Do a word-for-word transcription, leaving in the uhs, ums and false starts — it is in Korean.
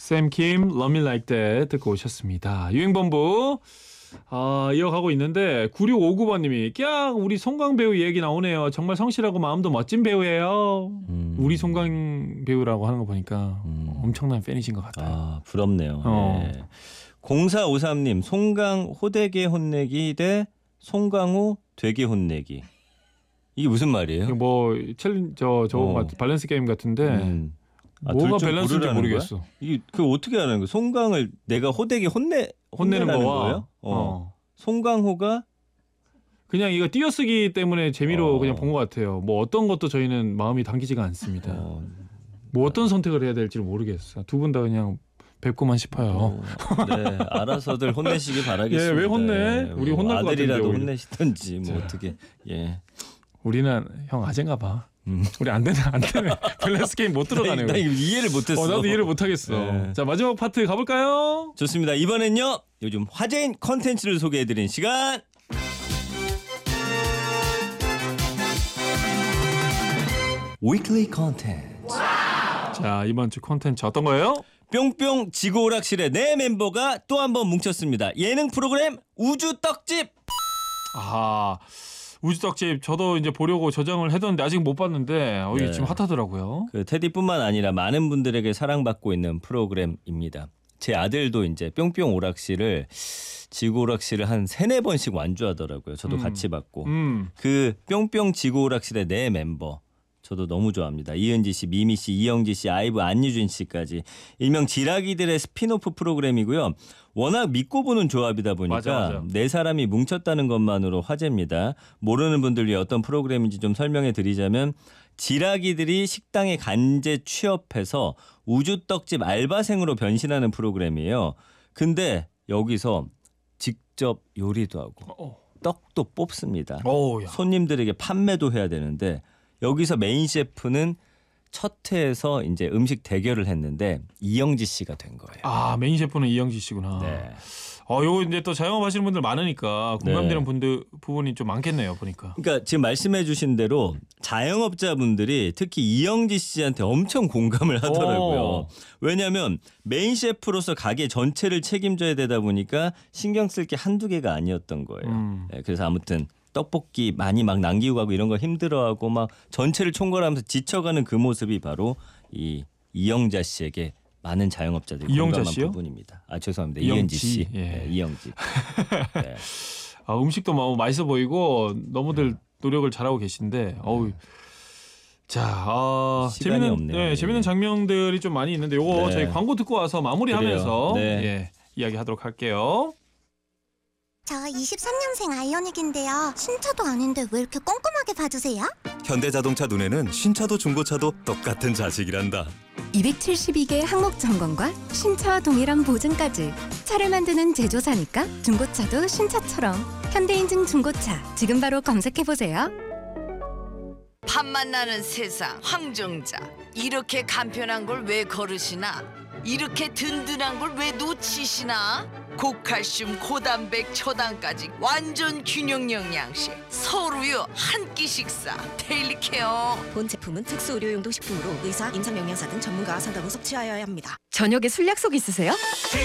샘킴 Love Me Like That 듣고 오셨습니다. 유행본부 아, 이어가고 있는데 구육오구 번님이 깍 우리 송강 배우 얘기 나오네요. 정말 성실하고 마음도 멋진 배우예요. 음. 우리 송강 배우라고 하는 거 보니까 음. 엄청난 팬이신 것 같아요. 아, 부럽네요. 어. 네. 공사오삼님 송강 호되게 혼내기 대 송강호 되게 혼내기. 이게 무슨 말이에요? 뭐 챌린 저 저거 어. 같은 밸런스 게임 같은데 음. 아, 뭐가 둘중 밸런스인지 고르라는 모르겠어. 거야? 이게 그 어떻게 하는 거야? 송강을 내가 호되게 혼내 혼내는 혼내라는 거와 거예요? 어. 어. 송강호가 그냥 이거 띄어쓰기 때문에 재미로 어. 그냥 본 것 같아요. 뭐 어떤 것도 저희는 마음이 당기지가 않습니다. 어. 뭐 어떤 선택을 해야 될지 모르겠어. 두 분 다 그냥 뵙고만 싶어요. 어, 네, 알아서들 혼내시기 바라겠습니다. 예, 왜 혼내? 예, 우리 뭐 혼날 것 아들이라도 같은데, 오히려. 혼내시든지 뭐 자. 어떻게 예. 우리는 형 아재인가 봐. 음. 우리 안 되네 안 되네. 밸런스 게임 못 들어가네. 나, 나 이거 이해를 못했어. 어, 나도 이해를 못하겠어. 네. 자 마지막 파트 가볼까요? 좋습니다. 이번엔요 요즘 화제인 컨텐츠를 소개해드리는 시간. 위클리 컨텐츠. 자 이번 주 콘텐츠 어떤 거예요? 뿅뿅 지구오락실의 네 멤버가 또 한 번 뭉쳤습니다. 예능 프로그램 우주 떡집. 아 우주떡집 저도 이제 보려고 저장을 해뒀는데 아직 못 봤는데 어, 이게 네. 지금 핫하더라고요. 그 테디뿐만 아니라 많은 분들에게 사랑받고 있는 프로그램입니다. 제 아들도 이제 뿅뿅 오락실을 지구 오락실을 한 세네 번씩 완주하더라고요. 저도 음. 같이 봤고. 음. 그 뿅뿅 지구 오락실의 네 멤버 저도 너무 좋아합니다. 이은지 씨, 미미 씨, 이영지 씨, 아이브, 안유진 씨까지 일명 지라기들의 스피노프 프로그램이고요. 워낙 믿고 보는 조합이다 보니까 맞아, 맞아. 네 사람이 뭉쳤다는 것만으로 화제입니다. 모르는 분들 위해 어떤 프로그램인지 좀 설명해 드리자면 지라기들이 식당에 간제 취업해서 우주떡집 알바생으로 변신하는 프로그램이에요. 근데 여기서 직접 요리도 하고 어. 떡도 뽑습니다. 어우야. 손님들에게 판매도 해야 되는데 여기서 메인 셰프는 첫 회에서 이제 음식 대결을 했는데 이영지 씨가 된 거예요. 아 메인 셰프는 이영지 씨구나. 네. 어 요거 이제 또 자영업 하시는 분들 많으니까 공감되는 네. 분들 부분이 좀 많겠네요 보니까. 그러니까 지금 말씀해주신 대로 자영업자분들이 특히 이영지 씨한테 엄청 공감을 하더라고요. 오. 왜냐하면 메인 셰프로서 가게 전체를 책임져야 되다 보니까 신경 쓸 게 한두 개가 아니었던 거예요. 음. 네, 그래서 아무튼 떡볶이 많이 막 남기고 가고 이런 거 힘들어하고 막 전체를 총괄하면서 지쳐가는 그 모습이 바로 이 이영자 씨에게 많은 자영업자들이 이영자 공감한 씨요? 부분입니다. 아 죄송합니다. 이영지. 이은지 씨, 예. 네, 이영지. 네. 아, 음식도 너무 맛있어 보이고 너무들 노력을 잘하고 계신데 어우. 자, 아, 시간이 재밌는 없네요. 네, 예. 재밌는 장면들이 좀 많이 있는데 요거 네. 저희 광고 듣고 와서 마무리하면서 그래요. 네. 예, 이야기하도록 할게요. 저 이십삼 년생 아이오닉인데요. 신차도 아닌데 왜 이렇게 꼼꼼하게 봐주세요? 현대자동차 눈에는 신차도 중고차도 똑같은 자식이란다. 이백칠십이 개 항목 점검과 신차와 동일한 보증까지. 차를 만드는 제조사니까 중고차도 신차처럼. 현대인증 중고차 지금 바로 검색해보세요. 밥맛 나는 세상 황정자 이렇게 간편한 걸 왜 거르시나 이렇게 든든한 걸 왜 놓치시나 고칼슘 고단백 초당까지 완전 균형 영양식 서울우유 한 끼 식사 데일리 케어 본 제품은 특수 의료용도 식품으로 의사, 임상영양사 등 전문가와 상담 후 섭취하여야 합니다. 저녁에 술 약속 있으세요?